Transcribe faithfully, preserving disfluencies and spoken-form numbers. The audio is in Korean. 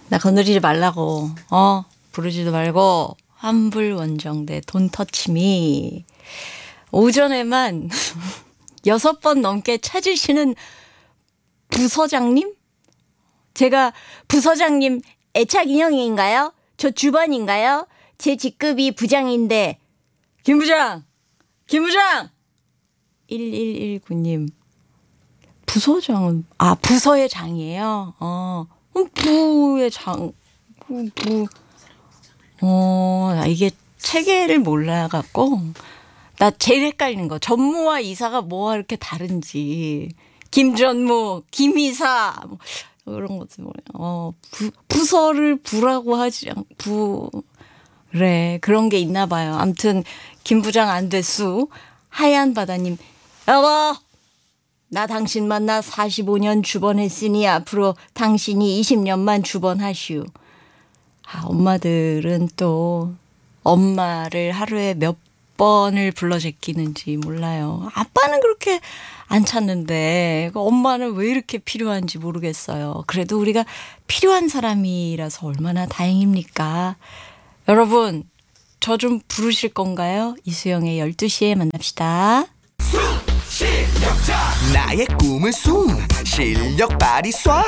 나 건드리지 말라고. 어? 부르지도 말고. 환불원정대 돈 터치미. 오전에만 여섯 번 넘게 찾으시는 부서장님? 제가 부서장님 애착 인형인가요? 저 주번인가요? 제 직급이 부장인데. 김 부장! 김 부장! 일일일구 님. 부서장은, 아, 부서의 장이에요? 어, 부의 장, 부, 부. 어, 나 이게 체계를 몰라갖고. 나 제일 헷갈리는 거. 전무와 이사가 뭐가 이렇게 다른지. 김전무, 김이사, 뭐 이런 것들 뭐예요. 어, 부, 부서를 부라고 하지 않, 부. 그래, 그런 게 있나 봐요. 아무튼, 김 부장 안 됐수. 하얀 바다님, 여보! 나 당신 만나 사십오 년 주번했으니 앞으로 당신이 이십 년만 주번하시오. 아, 엄마들은 또 엄마를 하루에 몇 번을 불러 제끼는지 몰라요. 아빠는 그렇게 안 찾는데 엄마는 왜 이렇게 필요한지 모르겠어요. 그래도 우리가 필요한 사람이라서 얼마나 다행입니까? 여러분, 저 좀 부르실 건가요? 이수영의 열두 시에 만납시다. 실력자 나의 꿈은 숨 실력 발휘 쏴